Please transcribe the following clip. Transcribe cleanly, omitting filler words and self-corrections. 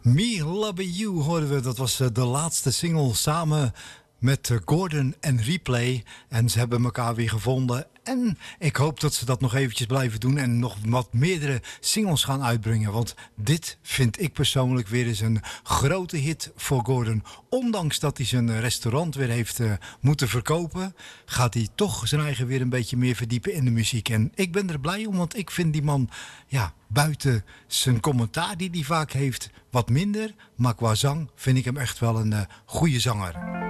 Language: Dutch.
Me Love You hoorden we. Dat was de laatste single samen met Gordon en Replay. En ze hebben elkaar weer gevonden. En ik hoop dat ze dat nog eventjes blijven doen en nog wat meerdere singles gaan uitbrengen. Want dit vind ik persoonlijk weer eens een grote hit voor Gordon. Ondanks dat hij zijn restaurant weer heeft moeten verkopen, gaat hij toch zijn eigen weer een beetje meer verdiepen in de muziek. En ik ben er blij om, want ik vind die man, ja, buiten zijn commentaar die hij vaak heeft, wat minder. Maar qua zang vind ik hem echt wel een goede zanger.